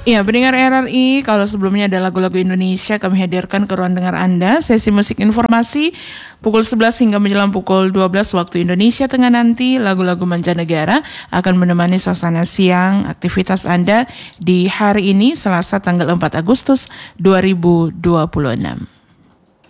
Iya, pendengar RRI, kalau sebelumnya ada lagu-lagu Indonesia, kami hadirkan ke ruang dengar Anda, sesi musik informasi, pukul 11 hingga menjelang pukul 12 waktu Indonesia Tengah nanti, lagu-lagu mancanegara akan menemani suasana siang aktivitas Anda di hari ini, Selasa tanggal 4 Agustus 2026.